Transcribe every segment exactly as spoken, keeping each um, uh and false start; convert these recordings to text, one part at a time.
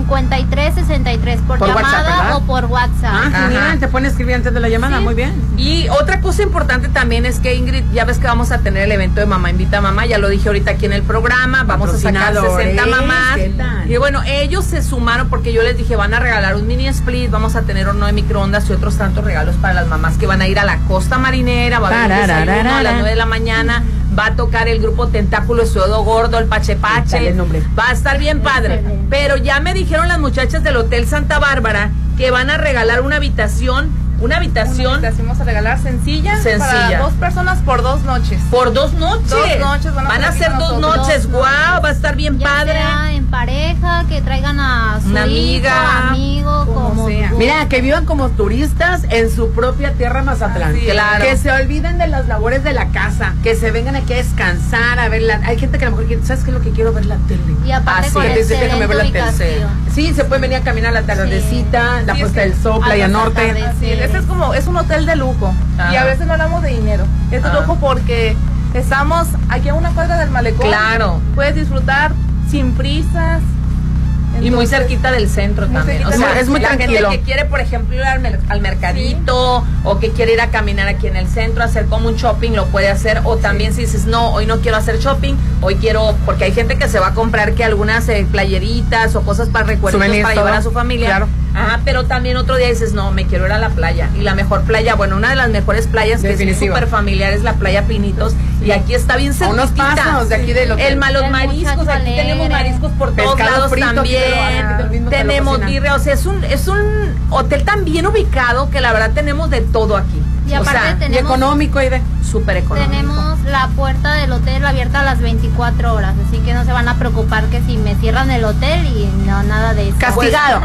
cincuenta y tres sesenta y tres por, por llamada WhatsApp, o por WhatsApp. Ah, genial, te pones a escribir antes de la llamada, sí. Muy bien. Y otra cosa importante también es que, Ingrid, ya ves que vamos a tener el evento de Mamá Invita a Mamá, ya lo dije ahorita aquí en el programa, vamos a sacar sesenta mamás. Y bueno, ellos se sumaron porque yo les dije, van a regalar un mini split, vamos a tener horno de microondas y otros tantos regalos para las mamás que van a ir a la Costa Marinera, va a haber un desayuno a las nueve de la mañana. Va a tocar el grupo Tentáculo, Suedo Gordo, el Pache Pache. Va a estar bien padre. Excelente. Pero ya me dijeron las muchachas del Hotel Santa Bárbara que van a regalar una habitación. Una habitación. Una habitación vamos a regalar sencilla, sencilla. Para dos personas por dos noches. Por dos noches. Dos noches van a, van a ser dos noches. Wow, va a estar bien ya padre. Sea en pareja, que traigan a su una amiga, hijo, amigo, como, como sea. Mira, que vivan como turistas en su propia tierra Mazatlán. Sí, claro. Que se olviden de las labores de la casa, que se vengan aquí a descansar, a ver la... Hay gente que a lo mejor quiere, ¿sabes qué es lo que quiero? Ver la tele. Y aparte con dice, déjame ver la tele. Sí, se pueden venir a caminar a la tardecita, sí. La sí, puesta del sol, Playa Norte. Sí, ese es como, es un hotel de lujo. Ajá. Y a veces no hablamos de dinero. Es de lujo porque estamos aquí a una cuadra del malecón. Claro. Puedes disfrutar sin prisas. Entonces, y muy cerquita del centro también. O sea, es muy la tranquilo. gente que quiere, por ejemplo, ir al, al mercadito, sí. O que quiere ir a caminar aquí en el centro, hacer como un shopping, lo puede hacer. O también sí. Si dices, no, hoy no quiero hacer shopping, hoy quiero, porque hay gente que se va a comprar que algunas eh, playeritas o cosas para recuerdos para todo. Llevar a su familia. Claro. Ajá, pero también otro día dices, no, me quiero ir a la playa. Y la mejor playa, bueno, una de las mejores playas que es súper familiar es la playa Pinitos. Sí. Y aquí está bien cerquita. Unos pasos de aquí del hotel. El Malos Mariscos, aquí alegre. Tenemos mariscos por todos Pescado lados frito, también. Quiero, tenemos birria, o sea, es un, es un hotel tan bien ubicado que la verdad tenemos de todo aquí. Y aparte o sea, tenemos, y económico, y de súper económico. Tenemos la puerta del hotel abierta a las veinticuatro horas, así que no se van a preocupar que si me cierran el hotel y no, nada de eso. Castigado.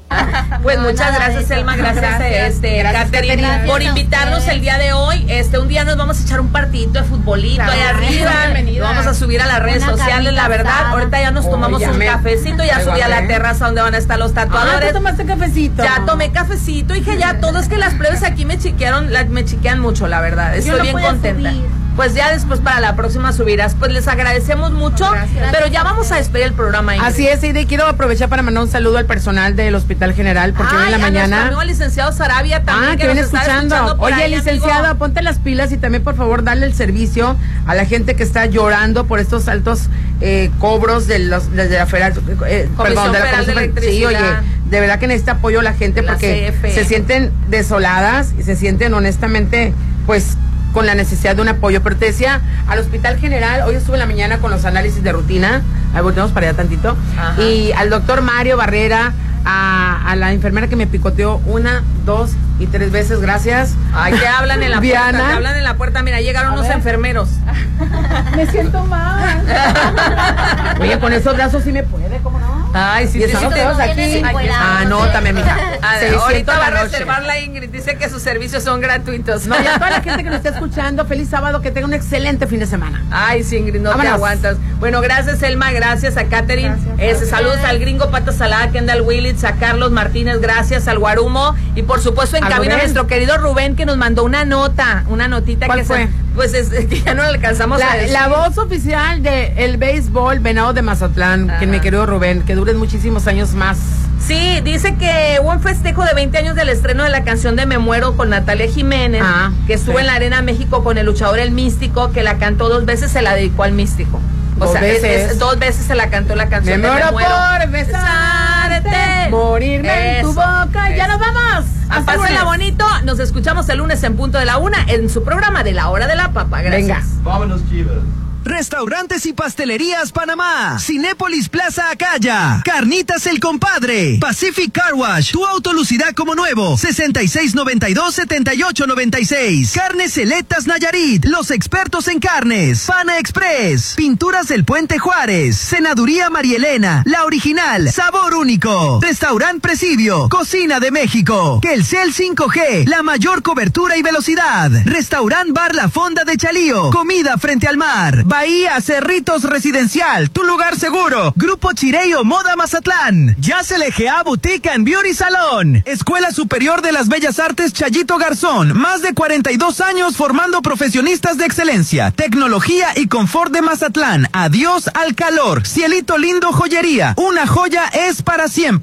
Pues no, muchas gracias, Selma, gracias, gracias este, gracias, Catherine, gracias por invitarnos el día de hoy. Este, un día nos vamos a echar un partidito de futbolito claro, allá arriba. Lo vamos a subir a las redes Una sociales, la verdad. Asada. Ahorita ya nos tomamos oh, ya un me... cafecito, ya subí a la terraza donde van a estar los tatuadores. Ah, ¿tú tomaste cafecito? Ya tomé cafecito y que ya todo es que las plebes aquí me chiquearon, la, me chiquean mucho, la verdad. Estoy bien contenta. Subir. Pues ya después para la próxima subirás. Pues les agradecemos mucho, gracias, pero ya vamos a despedir el programa. Ingrid. Así es, y quiero aprovechar para mandar un saludo al personal del Hospital General, porque hoy en la mañana. Amigo, el licenciado Sarabia también. Ah, que, que viene escuchando. escuchando Oye, ahí, licenciado, amigo. Ponte las pilas y también, por favor, dale el servicio a la gente que está llorando por estos altos eh, cobros de los de la federal, eh, perdón, de la Comisión de Electricidad. Sí, oye, de verdad que necesita apoyo la gente de porque la se sienten desoladas y se sienten honestamente, pues, con la necesidad de un apoyo. Pero te decía, al Hospital General, hoy estuve en la mañana con los análisis de rutina, ahí volvemos para allá tantito, ajá. Y al doctor Mario Barrera, a, a la enfermera que me picoteó una, dos y tres veces, gracias. Ay, que hablan en la Diana. puerta, que hablan en la puerta, mira, llegaron a unos ver. enfermeros. Me siento mal. Oye, con esos brazos sí me puede, ¿cómo no? Ay, sí, y estamos sí, todos aquí. Anótame, mija. Ahorita va a reservar la Ingrid, dice que sus servicios son gratuitos. No, y a toda la gente que nos está escuchando, feliz sábado, que tenga un excelente fin de semana. Ay, sí, Ingrid, no Vámonos. te aguantas. Bueno, gracias, Elma, gracias a Catherine. Gracias, este, saludos al gringo Pata Salada, Kendall Willits, a Carlos Martínez, gracias al Guarumo. Y por supuesto, en cabina nuestro querido Rubén, que nos mandó una nota, una notita ¿Cuál que fue? Se, pues es, que ya no la alcanzamos la, a decir. La voz oficial de el béisbol Venado de Mazatlán, que mi querido Rubén, que duren muchísimos años más. Sí, dice que hubo un festejo de veinte años del estreno de la canción de Me Muero con Natalia Jiménez, ah, que estuvo sí. en la Arena México con el luchador El Místico, que la cantó dos veces, se la dedicó al Místico. O dos sea, veces. Es, es, dos veces se la cantó la canción me de muero Me Muero por besarte, morirme eso, en tu boca. Eso. Ya nos vamos. Pásenla bonito. Nos escuchamos el lunes en punto de la una en su programa de La Hora de la Papa. Gracias. Venga. Vámonos, Chivas. Restaurantes y Pastelerías Panamá, Cinépolis Plaza Acaya, Carnitas El Compadre, Pacific Car Wash, tu auto lucirá como nuevo, sesenta y seis noventa y dos, setenta y ocho noventa y seis, Carnes Selectas Nayarit, los expertos en carnes, Pana Express, Pinturas del Puente Juárez, Senaduría María Elena, la original, sabor único, Restaurant Presidio, Cocina de México, Telcel cinco G, la mayor cobertura y velocidad, Restaurant Bar La Fonda de Chalío, comida frente al mar, Bahía Cerritos Residencial, tu lugar seguro. Grupo Chireyo Moda Mazatlán. Jazz L G A Boutique and Beauty Salón. Escuela Superior de las Bellas Artes Chayito Garzón. Más de cuarenta y dos años formando profesionistas de excelencia. Tecnología y confort de Mazatlán. Adiós al calor. Cielito Lindo Joyería. Una joya es para siempre.